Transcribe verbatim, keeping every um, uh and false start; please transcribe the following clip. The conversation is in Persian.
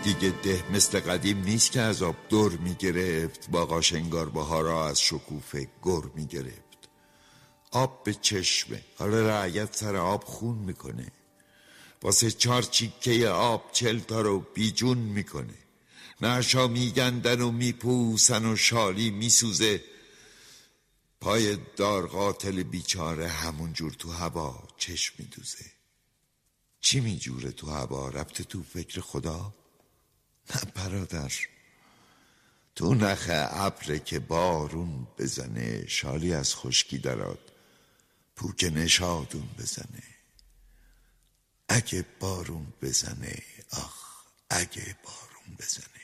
دیگه ده مثل قدیم نیست که از آب دور میگرفت، با قاشنگار بهارا از شکوفه گر میگرفت. آب به چشمه، حالا رعیت سر آب خون میکنه، واسه چار چیکه آب چل تا رو بیجون میکنه. نعشا میگندن و میپوسن و شالی میسوزه، پای دار قاتل بیچاره همون جور تو هوا چشم میدوزه. چی میجوره تو هوا؟ ربط تو فکر خدا؟ نه برادر، تو نخ ابره که بارون بزنه، شالی از خشکی دراد پوک نشادون بزنه. اگه بارون بزنه، آخ اگه بارون بزنه.